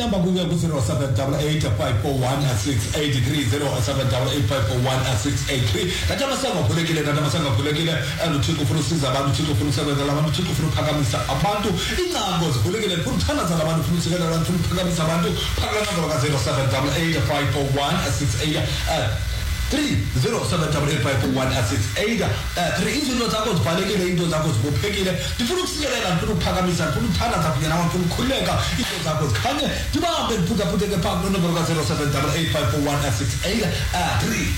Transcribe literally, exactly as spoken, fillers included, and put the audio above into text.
inamba kuke ku zero seven eight eight five four one six eight three zero seven eight eight five four one six eight three kanti amasango akhulekile kanti amasango akhulekile uThixo ufuna usiza abantu uThixo ufuna usebenza labantu uThixo ufuna ukuphakamisa abantu inqango zikhulekile ufuna uthandaza labantu ufuna usekela abantu ufuna ukuphakamisa abantu phakathi ka zero seven eight eight five four one six eight three zero seven eight five four one six eight three izinto zakho zibalekile into zakho zibophekile ndifuna ukusikelela ndifuna ukuphakamisa ndifuna uthandaza kunye nawe ndifuna ukukhuleka into zakho zikhanye ndibambe ndiphuthaphuthe ke phambi nonombolo ka zero seven eight eight five four one six eight three